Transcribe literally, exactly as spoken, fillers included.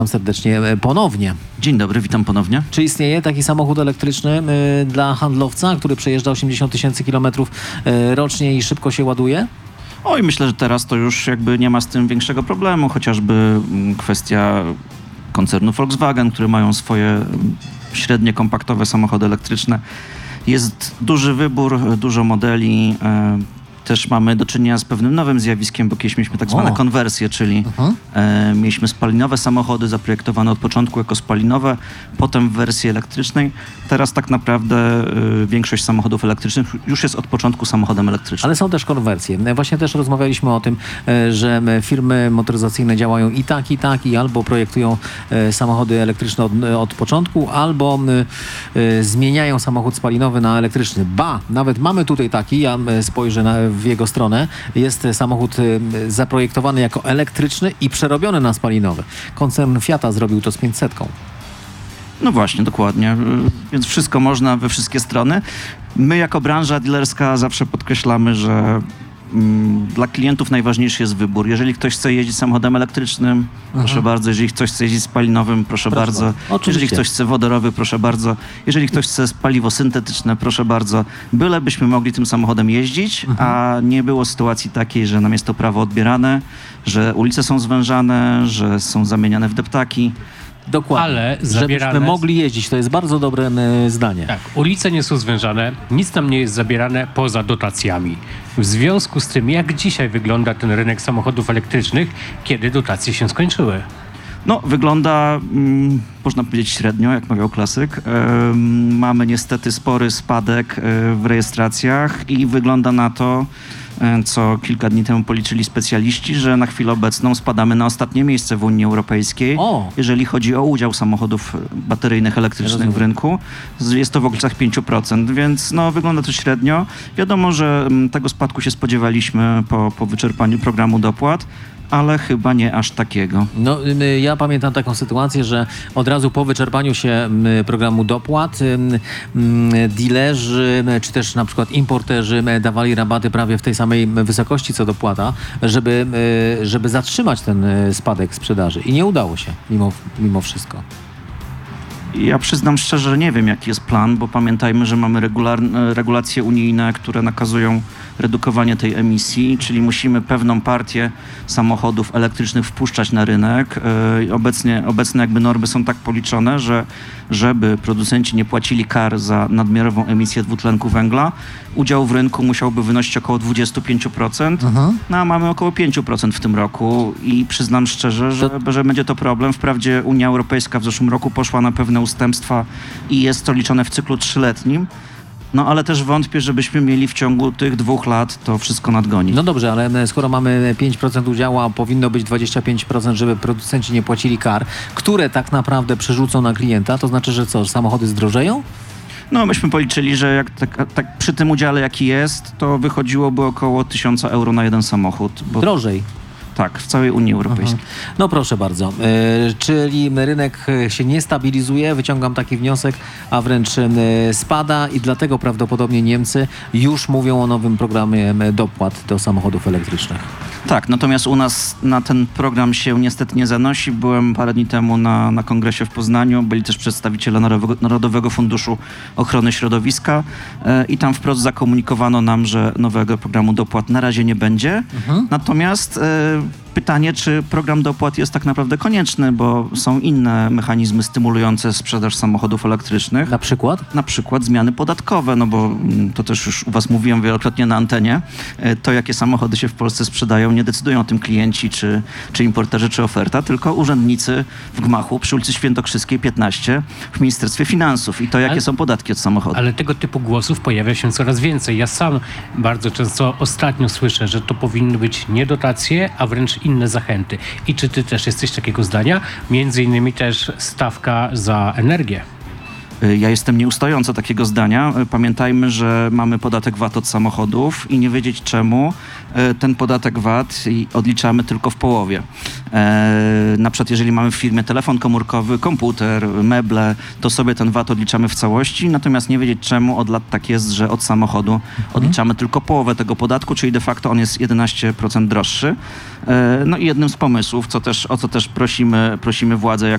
Serdecznie ponownie. Dzień dobry, witam ponownie. Czy istnieje taki samochód elektryczny y, dla handlowca, który przejeżdża osiemdziesiąt tysięcy kilometrów y, rocznie i szybko się ładuje? Oj, myślę, że teraz to już jakby nie ma z tym większego problemu, chociażby mm, kwestia koncernu Volkswagen, które mają swoje mm, średnie, kompaktowe samochody elektryczne. Jest duży wybór, dużo modeli. Y, Też mamy do czynienia z pewnym nowym zjawiskiem, bo kiedyś mieliśmy tak zwane O. konwersje, czyli Mhm. e, mieliśmy spalinowe samochody zaprojektowane od początku jako spalinowe, potem w wersji elektrycznej. Teraz tak naprawdę e, większość samochodów elektrycznych już jest od początku samochodem elektrycznym. Ale są też konwersje. Właśnie też rozmawialiśmy o tym, e, że firmy motoryzacyjne działają i tak, i tak, i albo projektują e, samochody elektryczne od, od początku, albo e, e, zmieniają samochód spalinowy na elektryczny. Ba, nawet mamy tutaj taki, ja e, spojrzę na w jego stronę, jest samochód y, zaprojektowany jako elektryczny i przerobiony na spalinowy. Koncern Fiata zrobił to z pięćsetką. No właśnie, dokładnie. Więc wszystko można we wszystkie strony. My jako branża dealerska zawsze podkreślamy, że mm, dla klientów najważniejszy jest wybór. Jeżeli ktoś chce jeździć samochodem elektrycznym, proszę bardzo. Jeżeli ktoś chce jeździć spalinowym, proszę, Proszę bardzo. bardzo. Oczywiście. Jeżeli ktoś chce wodorowy, proszę bardzo. Jeżeli ktoś chce paliwo syntetyczne, proszę bardzo. Byle byśmy mogli tym samochodem jeździć, a nie było sytuacji takiej, że nam jest to prawo odbierane, że ulice są zwężane, że są zamieniane w deptaki. Dokładnie. Ale Żebyśmy zabierane- mogli jeździć. To jest bardzo dobre y, zdanie. Tak, ulice nie są zwężane, nic nam nie jest zabierane poza dotacjami. W związku z tym, jak dzisiaj wygląda ten rynek samochodów elektrycznych, kiedy dotacje się skończyły? No, wygląda, mm, można powiedzieć, średnio, jak mawiał klasyk. Ym, mamy niestety spory spadek y, w rejestracjach i wygląda na to, y, co kilka dni temu policzyli specjaliści, że na chwilę obecną spadamy na ostatnie miejsce w Unii Europejskiej, O! jeżeli chodzi o udział samochodów bateryjnych, elektrycznych Rozumiem. w rynku. Z- Jest to w okolicach pięć procent, więc no, wygląda to średnio. Wiadomo, że mm, tego spadku się spodziewaliśmy po, po wyczerpaniu programu dopłat, ale chyba nie aż takiego. No, y, ja pamiętam taką sytuację, że od razu po wyczerpaniu się y, programu dopłat y, y, dealerzy, y, czy też na przykład importerzy y, dawali rabaty prawie w tej samej wysokości co dopłata, żeby, y, żeby zatrzymać ten y, spadek sprzedaży. I nie udało się, mimo, mimo wszystko. Ja przyznam szczerze, że nie wiem, jaki jest plan, bo pamiętajmy, że mamy regularne, regulacje unijne, które nakazują redukowanie tej emisji, czyli musimy pewną partię samochodów elektrycznych wpuszczać na rynek. Yy, Obecnie, obecne jakby normy są tak policzone, że żeby producenci nie płacili kar za nadmiarową emisję dwutlenku węgla, udział w rynku musiałby wynosić około dwadzieścia pięć procent, no a mamy około pięć procent w tym roku i przyznam szczerze, że, że będzie to problem. Wprawdzie Unia Europejska w zeszłym roku poszła na pewne ustępstwa i jest to liczone w cyklu trzyletnim, no ale też wątpię, żebyśmy mieli w ciągu tych dwóch lat to wszystko nadgonić. No dobrze, ale skoro mamy pięć procent udziału, a powinno być dwadzieścia pięć procent, żeby producenci nie płacili kar, które tak naprawdę przerzucą na klienta, to znaczy, że co, samochody zdrożeją? No myśmy policzyli, że jak tak, tak przy tym udziale jaki jest, to wychodziłoby około tysiąc euro na jeden samochód. Bo Drożej. tak, w całej Unii Europejskiej. No proszę bardzo, e, czyli rynek e, się nie stabilizuje, wyciągam taki wniosek, a wręcz e, spada i dlatego prawdopodobnie Niemcy już mówią o nowym programie e, dopłat do samochodów elektrycznych. Tak, natomiast u nas na ten program się niestety nie zanosi. Byłem parę dni temu na, na kongresie w Poznaniu, byli też przedstawiciele Narodowego, Narodowego Funduszu Ochrony Środowiska e, i tam wprost zakomunikowano nam, że nowego programu dopłat na razie nie będzie. Natomiast e, pytanie, czy program dopłat jest tak naprawdę konieczny, bo są inne mechanizmy stymulujące sprzedaż samochodów elektrycznych. Na przykład? Na przykład zmiany podatkowe, no bo mm, to też już u was mówiłem wielokrotnie na antenie, e, to jakie samochody się w Polsce sprzedają, nie decydują o tym klienci, czy, czy importerzy, czy oferta, tylko urzędnicy w gmachu przy ulicy Świętokrzyskiej piętnaście w Ministerstwie Finansów i to jakie Ale- są podatki od samochodu. Ale tego typu głosów pojawia się coraz więcej. Ja sam bardzo często ostatnio słyszę, że to powinny być nie dotacje, a wręcz inne zachęty. I czy ty też jesteś takiego zdania? Między innymi też stawka za energię. Ja jestem nieustająco takiego zdania. Pamiętajmy, że mamy podatek V A T od samochodów i nie wiedzieć czemu ten podatek V A T odliczamy tylko w połowie. Na przykład jeżeli mamy w firmie telefon komórkowy, komputer, meble, to sobie ten V A T odliczamy w całości, natomiast nie wiedzieć czemu od lat tak jest, że od samochodu odliczamy tylko połowę tego podatku, czyli de facto on jest jedenaście procent droższy. No i jednym z pomysłów, co też, o co też prosimy, prosimy władze, jak